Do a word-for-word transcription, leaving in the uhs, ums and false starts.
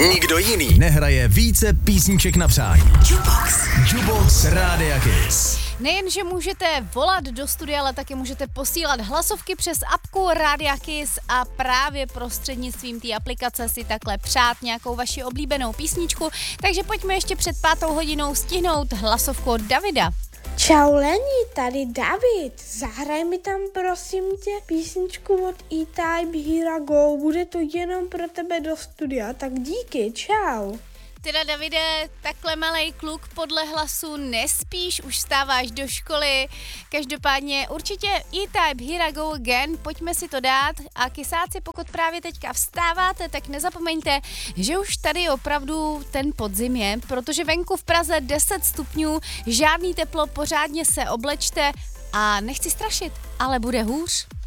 Nikdo jiný nehraje více písniček na přání. Jukebox. Jukebox Rádia Kiss. Nejenže můžete volat do studia, ale taky můžete posílat hlasovky přes apku Rádia Kiss a právě prostřednictvím té aplikace si takhle přát nějakou vaši oblíbenou písničku. Takže pojďme ještě před pátou hodinou stihnout hlasovku od Davida. Čau Lení, tady David. Zahraj mi tam prosím tě písničku od E-Type Here I Go. Bude to jenom pro tebe do studia, tak díky, čau. Teda Davide, takhle malej kluk podle hlasu nespíš, už vstáváš do školy. Každopádně určitě E-Type Here I Go Again, pojďme si to dát. A kysáci, pokud právě teďka vstáváte, tak nezapomeňte, že už tady opravdu ten podzim je, protože venku v Praze deset stupňů, žádný teplo, pořádně se oblečte a nechci strašit, ale bude hůř.